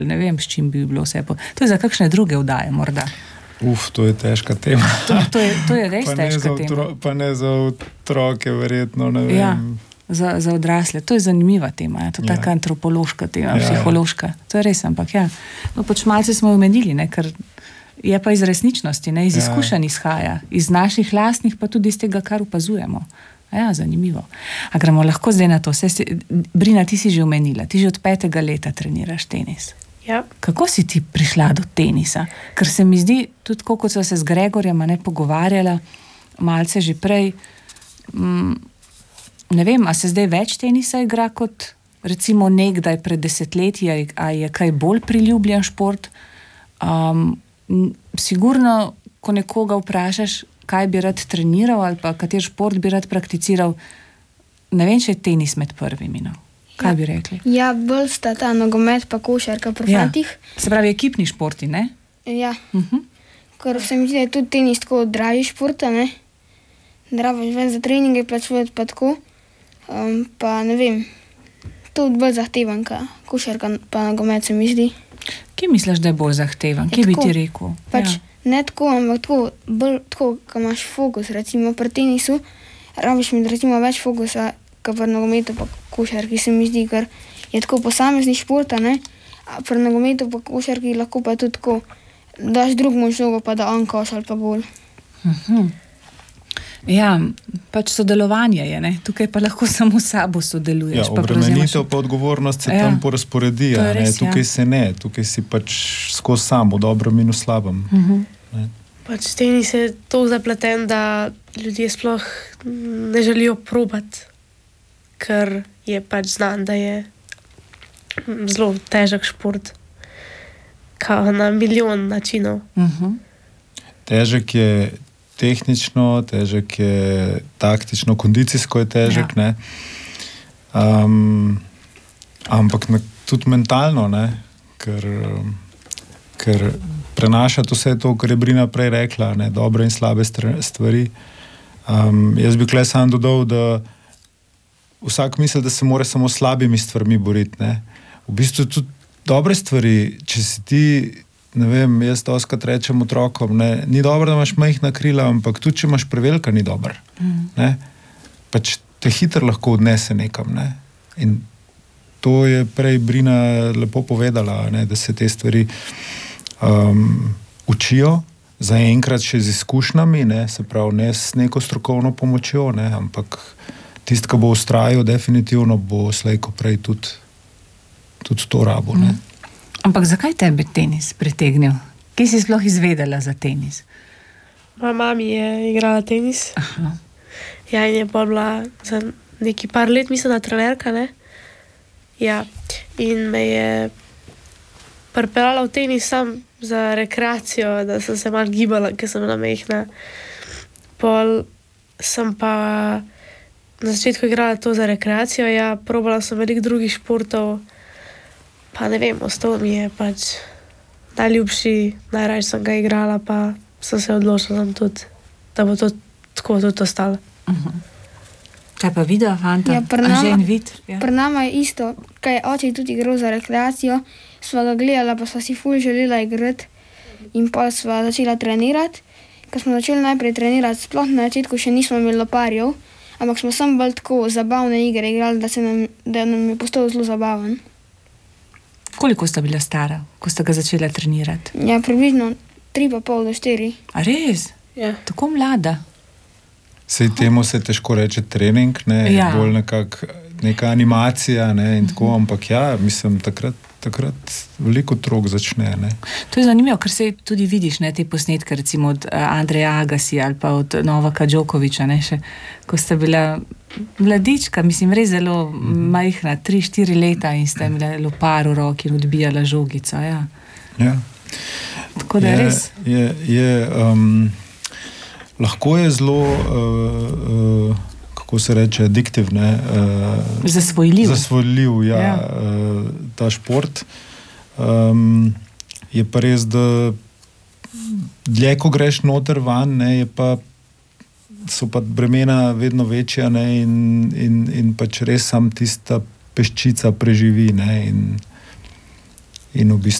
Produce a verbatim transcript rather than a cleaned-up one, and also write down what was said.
ne vem, s čim bi bilo vse. To je za kakšne druge vdaje morda. Uf, to je težka tema. To, to, je, to je res težka otro, tema. Pa ne za otroke, verjetno, ne vem. Ja, za, za odrasle. To je zanimiva tema, ja. To je ja. taka antropološka tema, ja. psihološka. To je res, ampak ja. No, pač malce smo omenili, ne, ker je pa iz resničnosti, ne, iz ja. izkušenj izhaja, iz naših lastnih, pa tudi iz tega, kar opazujemo. Ja, zanimivo. A gremo lahko zdaj na to. Si, Brina, ti si že omenila, ti že od petega leta treniraš tenis. Ja. Kako si ti prišla do tenisa? Ker se mi zdi, tudi kot so se z Gregorjem ne pogovarjala, malce že prej, mm, ne vem, a se zdaj več tenisa igra kot recimo nekdaj pred desetletji, a je kaj bolj priljubljen šport? Um, sigurno, ko nekoga vprašaš, kaj bi rad treniral ali pa kater šport bi rad prakticiral, ne vem, če je tenis med prvimi, no. Kaj bi rekli? Ja, bolj sta ta nogomet pa košarka pri ja. fantih. Se pravi, ekipni športi, ne? Ja. Uh-huh. Ker se mi zdi, da je tudi tenis tako draži športa, ne? Draviš več za treninge, plačuješ pa tako. Um, pa ne vem, tudi bolj zahtevan, ka košarka pa nogomet se mi zdi. Kje misliš, da je bolj zahtevan? Kje bi ti rekel? Pač ja. ne tako, ampak tako, bolj tako, ko imaš fokus, recimo pri tenisu, rabiš mi recimo več fokusa, kot pri nogometu pa košarki, se mi zdi, ker je tako posamezni športa, ne, a pri nogometu pa košarki lahko pa tudi tako, daš drugmu žogo pa da on koš ali pa gol. Uh-huh. Ja, pač sodelovanje je, ne, tukaj pa lahko samo s sabo sodeluješ. Ja, obremenitev pa odgovornost se ja. tam porazporedi, ne, tukaj ja. se ne, tukaj si pač skozi sam, v dobrem in v slabem. Uh-huh. Ne. Pač tenis je to zapleten, da ljudje sploh ne želijo probati, ker je pač znan, da je zelo težak šport, kao na milijon načinov. Uh-huh. Težek je tehnično, težek je taktično, kondicijsko je težek, ja. ne. Um, ampak ne, tudi mentalno, ne, ker, ker prenašati vse to, kar je Brina prej rekla, ne, dobre in slabe stvari. Um, jaz bi kle sam dodal, da vsak misli, da se mora samo slabimi stvarmi boriti, ne. V bistvu tudi dobre stvari, če si ti, ne vem, jaz to skrat rečem otrokom, ne, ni dobro, da imaš majhna krila, ampak tudi, če imaš prevelika, ni dobro. Mm. Ne. Pač te hitro lahko odnese nekam, ne. In to je prej Brina lepo povedala, ne, da se te stvari um, učijo, zaenkrat še z izkušnjami, ne, se pravi, ne s neko strokovno pomočjo, ne, ampak tist, ki bo vztrajal, definitivno bo slejko prej tudi, tudi to rabo, ne. Mm. Ampak zakaj tebe tenis pritegnil? Kje si sploh izvedela za tenis? Moja mami je igrala tenis. Aha. Ja, in je pa bila za neki par let, mislim, da trenerka, ne? Ja, in me je pripeljala v tenis sam za rekreacijo, da sem se malo gibala, ker sem bila majhna. Pol sem pa na začetku igrala to za rekreacijo, ja, probala sem veliko drugih športov, pa ne vem, ostal mi je pač najljubši, najraje sem ga igrala, pa sem se odločila tudi, da bo to tako tudi ostalo. Uh-huh. Kaj pa video, fanta? Ja, pri nama, vid? Ja. Pri nama je isto, kaj je oče tudi igral za rekreacijo, sva ga gledala, pa sva si ful želela igrati in pa sva začela trenirati. Ko smo začeli najprej trenirati, sploh na začetku še nismo imeli loparjev, ampak smo samo bolj tako zabavne igre igrali, da, se nam, da nam je postal zelo zabaven. Koliko sta bila stara, ko sta ga začela trenirati? Ja, približno tri pa pol do štiri. A res? Ja. Tako mlada? Sej temu se težko reče trening, ne, ja. bolj nekak, neka animacija, ne, in tako, ampak ja, mislim, takrat, takrat veliko otrok začne, ne. To je zanimivo, ker se tudi vidiš, ne, te posnetke, recimo od Andreja Agassi ali pa od Novaka Djokoviča, ne, še, ko sta bila mladička, mislim, res zelo majhna, tri, štiri leta in sta imela lopar v roki in odbijala žogico, ja. Ja. Tako da je res. Je, je, um, lahko je zelo, uh, uh, kako se reče, addiktiv, ne. Uh, zasvojljiv. Zasvojljiv, ja, ja. Uh, ta šport. Um, je pa res, da dlje, ko greš noter van, ne, je pa so pa bremena vedno večja, ne, in, in, in pač res sam tista peščica preživi, ne, in in v bistvu